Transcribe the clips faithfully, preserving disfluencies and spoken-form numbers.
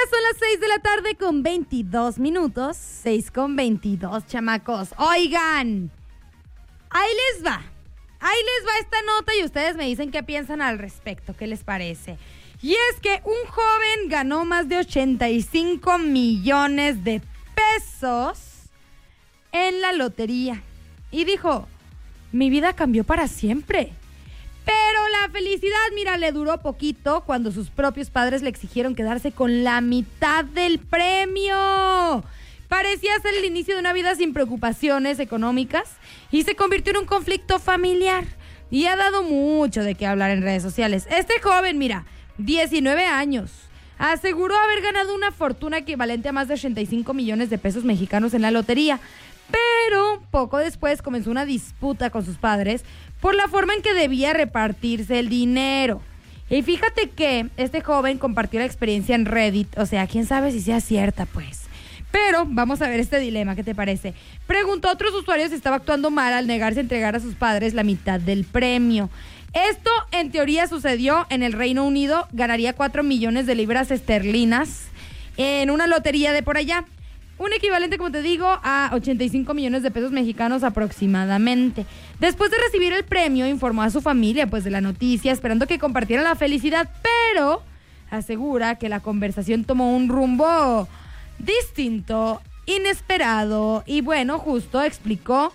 son las seis de la tarde con veintidós minutos. seis con veintidós, chamacos. Oigan, ahí les va. Ahí les va esta nota y ustedes me dicen qué piensan al respecto, qué les parece. Y es que un joven ganó más de ochenta y cinco millones de pesos en la lotería. Y dijo, mi vida cambió para siempre. Pero la felicidad, mira, le duró poquito cuando sus propios padres le exigieron quedarse con la mitad del premio. Parecía ser el inicio de una vida sin preocupaciones económicas y se convirtió en un conflicto familiar. Y ha dado mucho de qué hablar en redes sociales. Este joven, mira, diecinueve años, aseguró haber ganado una fortuna equivalente a más de ochenta y cinco millones de pesos mexicanos en la lotería. Pero poco después comenzó una disputa con sus padres por la forma en que debía repartirse el dinero. Y fíjate que este joven compartió la experiencia en Reddit, o sea, quién sabe si sea cierta, pues. Pero vamos a ver este dilema, ¿qué te parece? Preguntó a otros usuarios si estaba actuando mal al negarse a entregar a sus padres la mitad del premio. Esto, en teoría, sucedió en el Reino Unido. Ganaría cuatro millones de libras esterlinas en una lotería de por allá. Un equivalente, como te digo, a ochenta y cinco millones de pesos mexicanos aproximadamente. Después de recibir el premio, informó a su familia pues de la noticia, esperando que compartieran la felicidad, pero asegura que la conversación tomó un rumbo distinto, inesperado, y bueno, justo explicó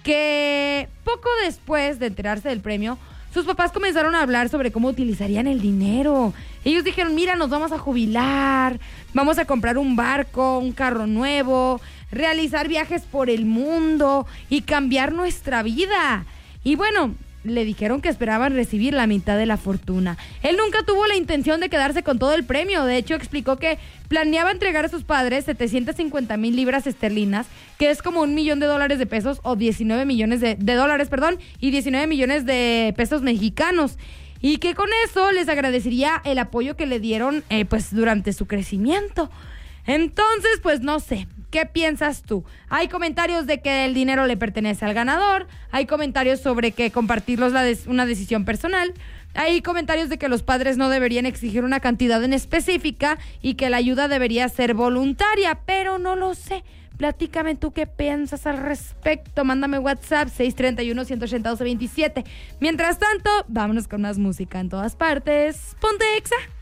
que poco después de enterarse del premio, sus papás comenzaron a hablar sobre cómo utilizarían el dinero. Ellos dijeron, mira, nos vamos a jubilar, vamos a comprar un barco, un carro nuevo, realizar viajes por el mundo y cambiar nuestra vida. Y bueno, le dijeron que esperaban recibir la mitad de la fortuna. Él nunca tuvo la intención de quedarse con todo el premio. De hecho, explicó que planeaba entregar a sus padres setecientas cincuenta mil libras esterlinas, que es como un millón de dólares de pesos, o diecinueve millones de, de dólares, perdón, y diecinueve millones de pesos mexicanos. Y que con eso les agradecería el apoyo que le dieron eh, pues durante su crecimiento. Entonces, pues no sé, ¿qué piensas tú? Hay comentarios de que el dinero le pertenece al ganador, hay comentarios sobre que compartirlo es la des- una decisión personal, hay comentarios de que los padres no deberían exigir una cantidad en específica y que la ayuda debería ser voluntaria, pero no lo sé. Platícame tú qué piensas al respecto. Mándame WhatsApp seis tres uno, uno ocho dos, dos siete. Mientras tanto, vámonos con más música en todas partes. Ponte Exa.